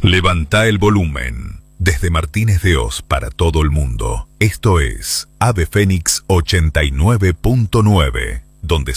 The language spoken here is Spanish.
Levanta el volumen. Desde Martínez de Oz para todo el mundo. Esto es Ave Fénix 89.9, donde